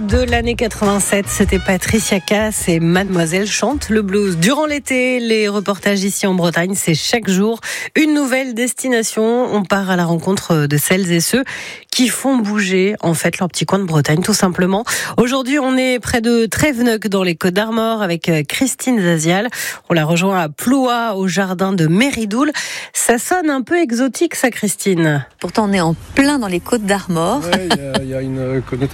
de l'année 87. C'était Patricia Cass et Mademoiselle chante le blues. Durant l'été, les reportages ici en Bretagne, c'est chaque jour une nouvelle destination. On part à la rencontre de celles et ceux qui font bouger en fait leur petit coin de Bretagne, tout simplement. Aujourd'hui, on est près de Tréveneuc dans les Côtes-d'Armor avec Christine Zazial. On la rejoint à Ploua, au jardin de Méridoul. Ça sonne un peu exotique, ça, Christine. Pourtant, on est en plein dans les Côtes-d'Armor. Ouais, il y a une connotation